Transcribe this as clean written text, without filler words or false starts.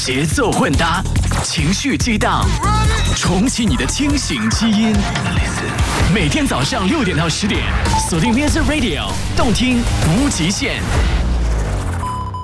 节奏混搭，情绪激荡，重启你的清醒基因。每天早上6点到10点，锁定 Music Radio， 动听无极限。